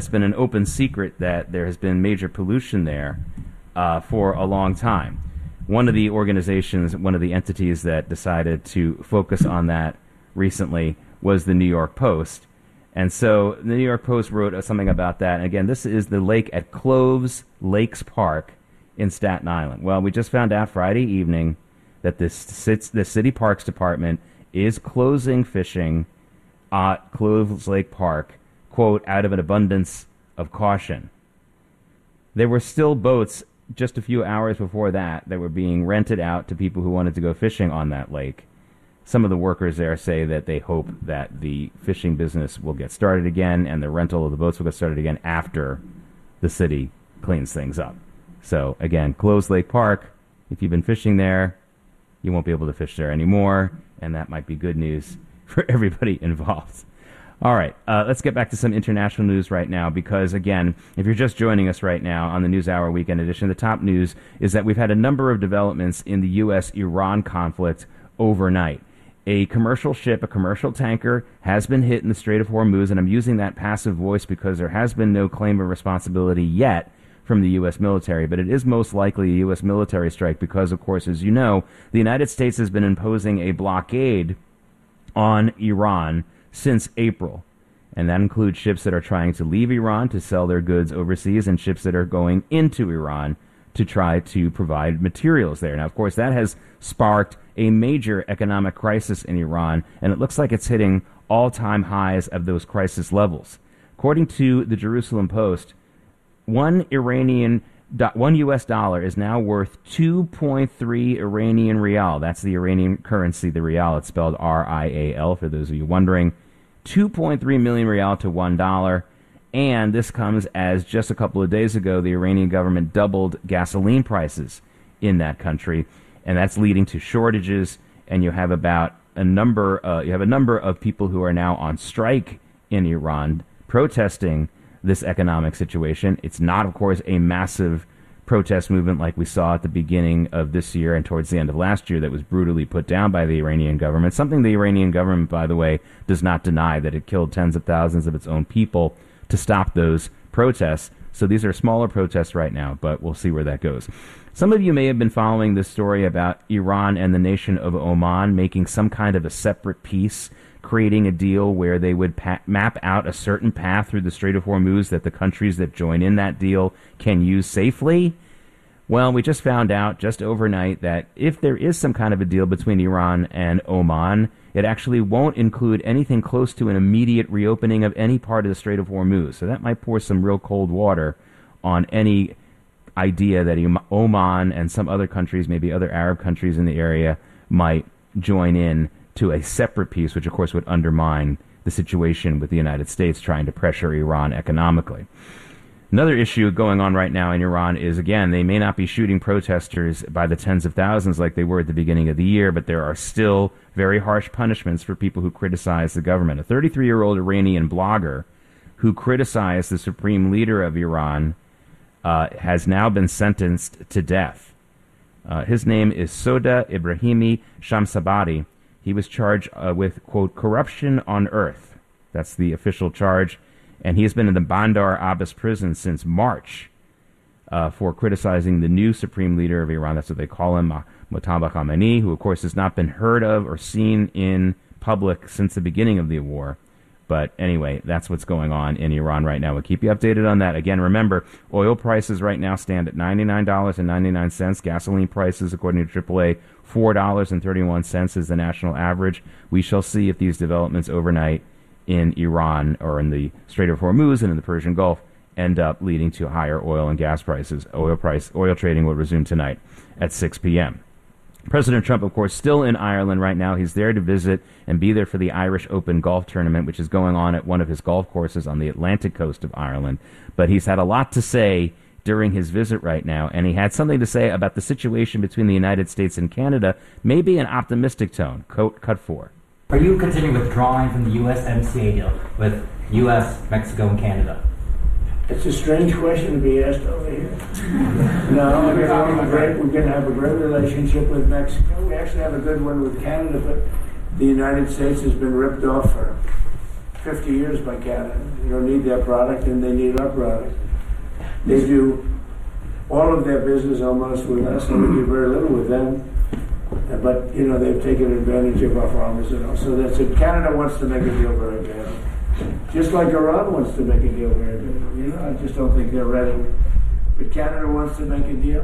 It's been an open secret that there has been major pollution there for a long time. One of the organizations, one of the entities that decided to focus on that recently was the New York Post. And so the New York Post wrote something about that. And again, this is the lake at Cloves Lakes Park in Staten Island. Well, we just found out Friday evening that the City Parks Department is closing fishing at Cloves Lake Park, quote, out of an abundance of caution. There were still boats just a few hours before that were being rented out to people who wanted to go fishing on that lake. Some of the workers there say that they hope that the fishing business will get started again and the rental of the boats will get started again after the city cleans things up. So, again, Cloves Lake Park, if you've been fishing there, you won't be able to fish there anymore, and that might be good news for everybody involved. All right, let's get back to some international news right now because, again, if you're just joining us right now on the NewsHour Weekend Edition, the top news is that we've had a number of developments in the U.S.-Iran conflict overnight. A commercial ship, a commercial tanker, has been hit in the Strait of Hormuz, and I'm using that passive voice because there has been no claim of responsibility yet from the U.S. military, but it is most likely a U.S. military strike because, of course, as you know, the United States has been imposing a blockade on Iran since April, and that includes ships that are trying to leave Iran to sell their goods overseas and ships that are going into Iran to try to provide materials there. Now, of course, that has sparked a major economic crisis in Iran, and it looks like it's hitting all-time highs of those crisis levels. According to the Jerusalem Post, one U.S. dollar is now worth 2.3 Iranian rial. That's the Iranian currency, the rial. It's spelled R-I-A-L, for those of you wondering. 2.3 million rial to $1. And this comes as just a couple of days ago, the Iranian government doubled gasoline prices in that country. And that's leading to shortages. And you have about a number of people who are now on strike in Iran protesting this economic situation. It's not, of course, a massive protest movement like we saw at the beginning of this year and towards the end of last year that was brutally put down by the Iranian government. Something the Iranian government, by the way, does not deny, that it killed tens of thousands of its own people to stop those protests. So these are smaller protests right now, but we'll see where that goes. Some of you may have been following this story about Iran and the nation of Oman making some kind of a separate peace, creating a deal where they would map out a certain path through the Strait of Hormuz that the countries that join in that deal can use safely. Well, we just found out just overnight that if there is some kind of a deal between Iran and Oman, it actually won't include anything close to an immediate reopening of any part of the Strait of Hormuz. So that might pour some real cold water on any idea that Oman and some other countries, maybe other Arab countries in the area, might join in to a separate peace, which of course would undermine the situation with the United States trying to pressure Iran economically. Another issue going on right now in Iran is, again, they may not be shooting protesters by the tens of thousands like they were at the beginning of the year, but there are still very harsh punishments for people who criticize the government. A 33-year-old Iranian blogger who criticized the supreme leader of Iran has now been sentenced to death. His name is Soda Ibrahimi Shamsabadi. He was charged with, quote, corruption on earth. That's the official charge. And he has been in the Bandar Abbas prison since March for criticizing the new supreme leader of Iran. That's what they call him, Mojtaba Khamenei, who, of course, has not been heard of or seen in public since the beginning of the war. But anyway, that's what's going on in Iran right now. We'll keep you updated on that. Again, remember, oil prices right now stand at $99.99. Gasoline prices, according to AAA, $4.31 is the national average. We shall see if these developments overnight in Iran or in the Strait of Hormuz and in the Persian Gulf end up leading to higher oil and gas prices. Oil trading will resume tonight at 6 p.m. President Trump, of course, still in Ireland right now. He's there to visit and be there for the Irish Open golf tournament, which is going on at one of his golf courses on the Atlantic coast of Ireland. But he's had a lot to say during his visit right now, and he had something to say about the situation between the United States and Canada, maybe an optimistic tone. Cut 4. Are you considering withdrawing from the USMCA deal with U.S., Mexico, and Canada? It's a strange question to be asked over here. No, we're going to have a great relationship with Mexico. We actually have a good one with Canada, but the United States has been ripped off for 50 years by Canada. You don't need their product, and they need our product. They do all of their business almost with us, and we do very little with them. But, they've taken advantage of our farmers and all. So that's it. Canada wants to make a deal very badly. Just like Iran wants to make a deal very badly. I just don't think they're ready. But Canada wants to make a deal.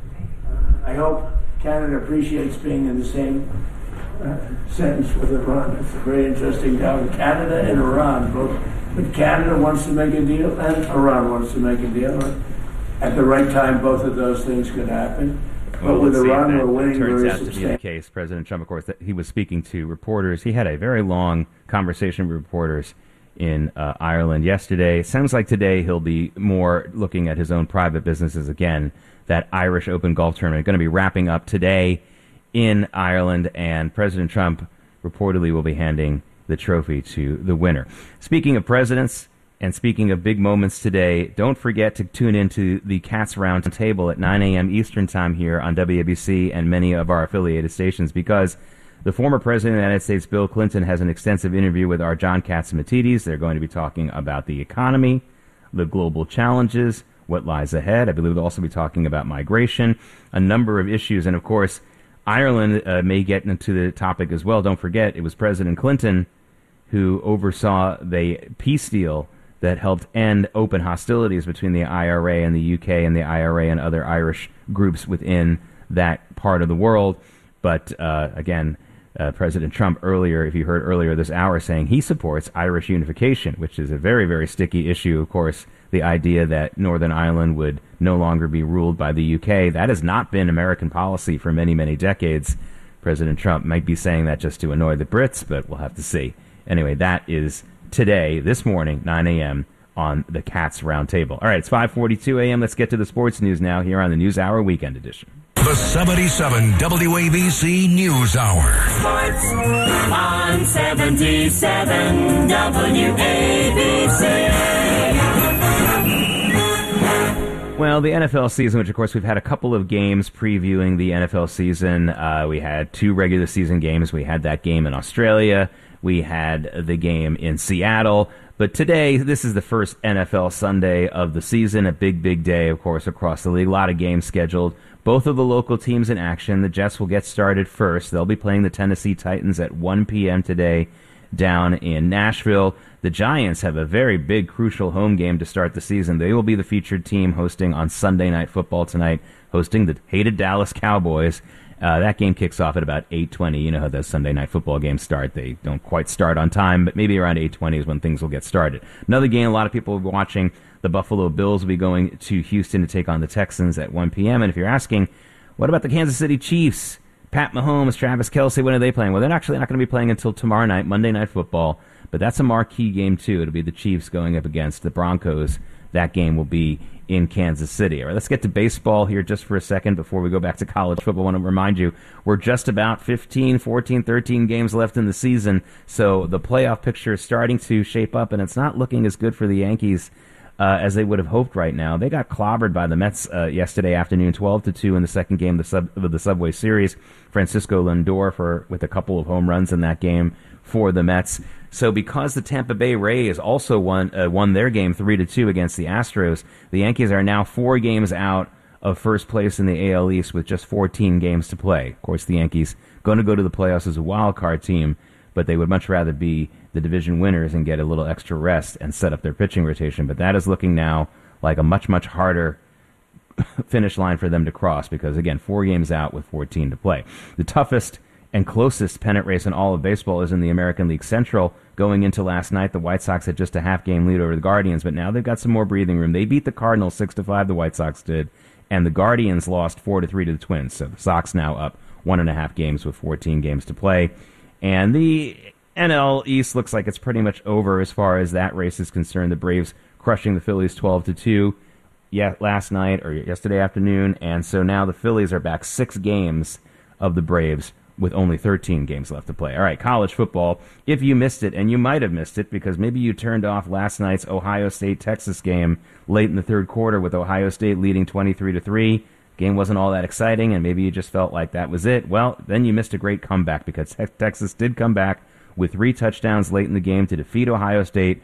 I hope Canada appreciates being in the same sentence with Iran. It's a very interesting town. Canada and Iran both. But Canada wants to make a deal, and Iran wants to make a deal. At the right time, both of those things could happen. But with Iran, we're winning turns very out to be the case. President Trump, of course, that he was speaking to reporters. He had a very long conversation with reporters in Ireland yesterday. It sounds like today he'll be more looking at his own private businesses again. That Irish Open golf tournament going to be wrapping up today in Ireland, and President Trump reportedly will be handing the trophy to the winner. Speaking of presidents and speaking of big moments today, don't forget to tune into the Cats Round Table at 9 a.m. Eastern Time here on WABC and many of our affiliated stations, because the former president of the United States, Bill Clinton, has an extensive interview with our John Catsimatidis. They're going to be talking about the economy, the global challenges, what lies ahead. I believe they'll also be talking about migration, a number of issues, and of course, Ireland may get into the topic as well. Don't forget, it was President Clinton who oversaw the peace deal that helped end open hostilities between the IRA and the UK and the IRA and other Irish groups within that part of the world. But again, President Trump earlier, if you heard earlier this hour, saying he supports Irish unification, which is a very, very sticky issue. Of course, the idea that Northern Ireland would no longer be ruled by the UK, that has not been American policy for many, many decades. President Trump might be saying that just to annoy the Brits, but we'll have to see. Anyway, that is today, this morning, 9 a.m. on the Cats Roundtable. All right, it's 5:42 a.m. Let's get to the sports news now here on the News Hour Weekend Edition. The 77 WABC News Hour. Sports on 77 WABC. Well, the NFL season, which of course we've had a couple of games previewing the NFL season. We had 2 regular season games. We had that game in Australia. We had the game in Seattle. But today, this is the first NFL Sunday of the season, a big, big day, of course, across the league. A lot of games scheduled. Both of the local teams in action. The Jets will get started first. They'll be playing the Tennessee Titans at 1 p.m. today down in Nashville. The Giants have a very big, crucial home game to start the season. They will be the featured team hosting on Sunday Night Football tonight, hosting the hated Dallas Cowboys. That game kicks off at about 8:20. You know how those Sunday Night Football games start. They don't quite start on time, but maybe around 8:20 is when things will get started. Another game a lot of people will be watching, the Buffalo Bills will be going to Houston to take on the Texans at 1 p.m. And if you're asking, what about the Kansas City Chiefs? Pat Mahomes, Travis Kelce, when are they playing? Well, they're actually not going to be playing until tomorrow night, Monday Night Football. But that's a marquee game, too. It'll be the Chiefs going up against the Broncos. That game will be in Kansas City. All right, let's get to baseball here just for a second before we go back to college football. I want to remind you, we're just about 15, 14, 13 games left in the season, so the playoff picture is starting to shape up, and it's not looking as good for the Yankees as they would have hoped right now. They got clobbered by the Mets yesterday afternoon, 12-2 in the second game of the Subway Series. Francisco Lindor with a couple of home runs in that game for the Mets. So because the Tampa Bay Rays also won their game 3-2 against the Astros, the Yankees are now 4 games out of first place in the AL East with just 14 games to play. Of course, the Yankees going to go to the playoffs as a wild card team, but they would much rather be the division winners and get a little extra rest and set up their pitching rotation. But that is looking now like a much, much harder finish line for them to cross because, again, 4 games out with 14 to play. The toughest and closest pennant race in all of baseball is in the American League Central. Going into last night, the White Sox had just a half-game lead over the Guardians, but now they've got some more breathing room. They beat the Cardinals 6-5, the White Sox did, and the Guardians lost 4-3 to the Twins. So the Sox now up 1.5 games with 14 games to play. And the NL East looks like it's pretty much over as far as that race is concerned. The Braves crushing the Phillies 12-2 last night or yesterday afternoon, and so now the Phillies are back 6 games of the Braves with only 13 games left to play. All right, college football. If you missed it, and you might have missed it because maybe you turned off last night's Ohio State-Texas game late in the third quarter with Ohio State leading 23-3. Game wasn't all that exciting, and maybe you just felt like that was it. Well, then you missed a great comeback because Texas did come back with 3 touchdowns late in the game to defeat Ohio State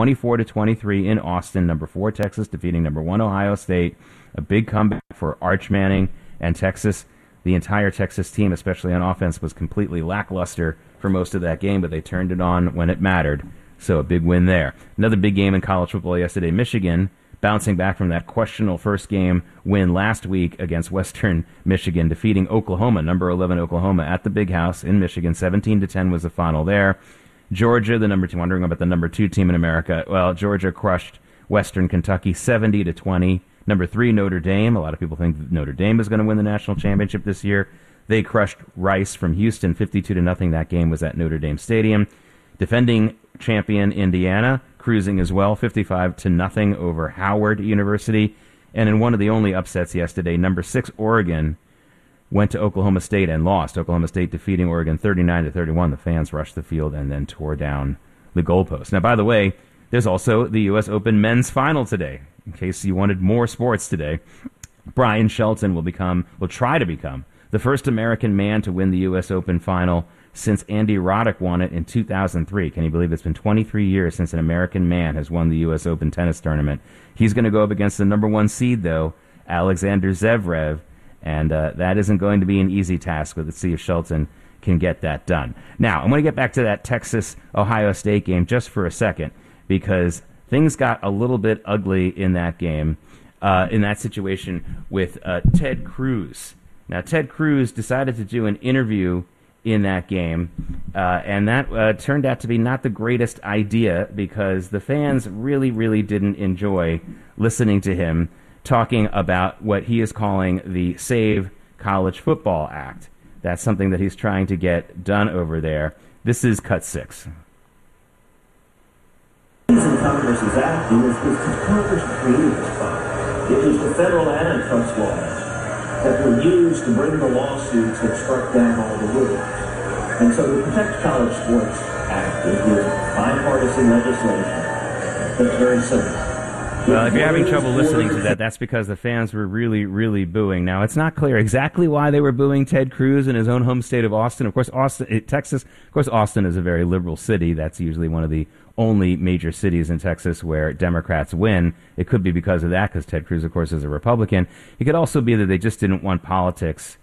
24-23 in Austin. Number 4 Texas defeating number 1 Ohio State. A big comeback for Arch Manning and Texas. The entire Texas team, especially on offense, was completely lackluster for most of that game, but they turned it on when it mattered. So a big win there. Another big game in college football yesterday. Michigan bouncing back from that questionable first game win last week against Western Michigan, defeating Oklahoma, number 11 Oklahoma, at the Big House in Michigan. 17-10 was the final there. Georgia, the number 2, wondering about the number 2 team in America. Well, Georgia crushed Western Kentucky 70-20. Number 3, Notre Dame. A lot of people think Notre Dame is going to win the national championship this year. They crushed Rice from Houston 52-0. That game was at Notre Dame Stadium. Defending champion Indiana, cruising as well, 55-0 over Howard University. And in one of the only upsets yesterday, number 6 Oregon went to Oklahoma State and lost. Oklahoma State defeating Oregon 39-31. The fans rushed the field and then tore down the goalpost. Now, by the way, there's also the U.S. Open men's final today. In case you wanted more sports today, Brian Shelton will try to become the first American man to win the U.S. Open final since Andy Roddick won it in 2003. Can you believe it's been 23 years since an American man has won the U.S. Open tennis tournament? He's going to go up against the number 1 seed, though, Alexander Zverev, and that isn't going to be an easy task, but let's see if Shelton can get that done. Now, I'm going to get back to that Texas-Ohio State game just for a second, because things got a little bit ugly in that game, in that situation with Ted Cruz. Now, Ted Cruz decided to do an interview in that game, and that turned out to be not the greatest idea because the fans really, really didn't enjoy listening to him talking about what he is calling the Save College Football Act. That's something that he's trying to get done over there. This is cut 6. The reason Congress is acting is because Congress created this fund. It was the federal antitrust laws that were used to bring the lawsuits that struck down all the rules. And so the Protect College Sports Act is bipartisan legislation that's very simple. Well, if you're having trouble listening to that, that's because the fans were really, really booing. Now, it's not clear exactly why they were booing Ted Cruz in his own home state of Austin. Of course, Texas. Of course, Austin is a very liberal city. That's usually one of the only major cities in Texas where Democrats win. It could be because of that, because Ted Cruz, of course, is a Republican. It could also be that they just didn't want politics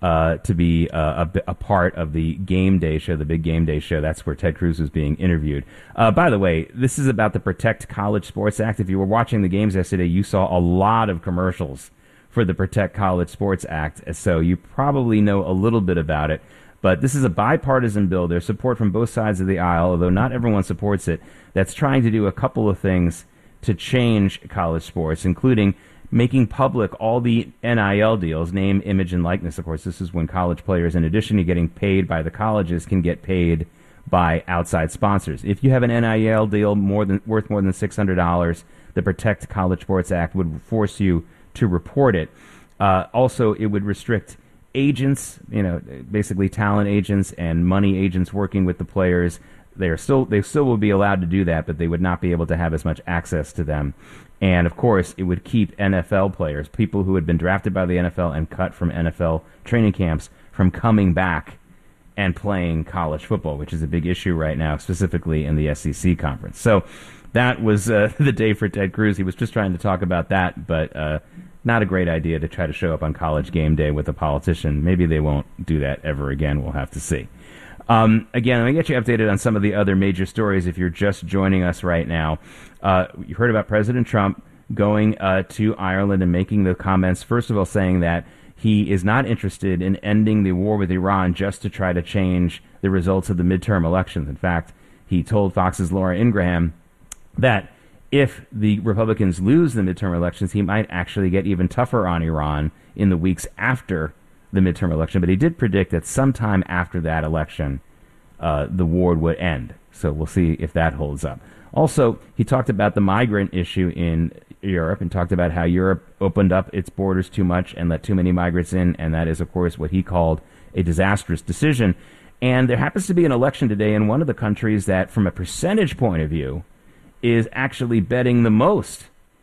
to be a part of the game day show, the big game day show. That's where Ted Cruz was being interviewed. By the way, this is about the Protect College Sports Act. If you were watching the games yesterday, you saw a lot of commercials for the Protect College Sports Act, so you probably know a little bit about it. But this is a bipartisan bill. There's support from both sides of the aisle, although not everyone supports it, that's trying to do a couple of things to change college sports, including making public all the NIL deals, name, image, and likeness. Of course, this is when college players, in addition to getting paid by the colleges, can get paid by outside sponsors. If you have an NIL deal worth more than $600, the Protect College Sports Act would force you to report it. Also, it would restrict agents, basically talent agents and money agents working with the players. They still will be allowed to do that, but they would not be able to have as much access to them. And, of course, it would keep NFL players, people who had been drafted by the NFL and cut from NFL training camps, from coming back and playing college football, which is a big issue right now, specifically in the SEC conference. So that was the day for Ted Cruz. He was just trying to talk about that, but not a great idea to try to show up on college game day with a politician. Maybe they won't do that ever again. We'll have to see. Again, let me get you updated on some of the other major stories if you're just joining us right now. You heard about President Trump going to Ireland and making the comments, first of all saying that he is not interested in ending the war with Iran just to try to change the results of the midterm elections. In fact, he told Fox's Laura Ingraham that if the Republicans lose the midterm elections, he might actually get even tougher on Iran in the weeks after the midterm election. But he did predict that sometime after that election, the war would end. So we'll see if that holds up. Also, he talked about the migrant issue in Europe and talked about how Europe opened up its borders too much and let too many migrants in, and that is, of course, what he called a disastrous decision. And there happens to be an election today in one of the countries that, from a percentage point of view, is actually betting the most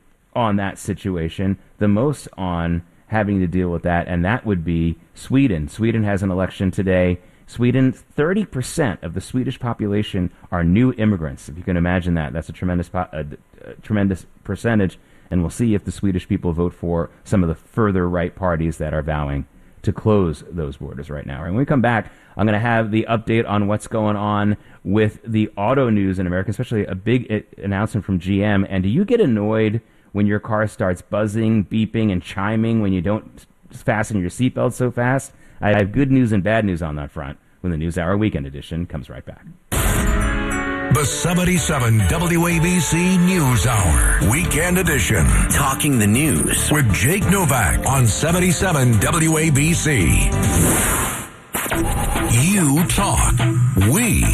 on that situation, the most on having to deal with that, and that would be Sweden. Sweden has an election today, Sweden, 30% of the Swedish population are new immigrants. If you can imagine that, that's a tremendous percentage. And we'll see if the Swedish people vote for some of the further right parties that are vowing to close those borders right now. And when we come back, I'm going to have the update on what's going on with the auto news in America, especially a big announcement from GM. And do you get annoyed when your car starts buzzing, beeping, and chiming when you don't fasten your seatbelt so fast? I have good news and bad news on that front when the News Hour Weekend Edition comes right back. The 77 WABC News Hour Weekend Edition. Talking the news with Jake Novak on 77 WABC. You talk. We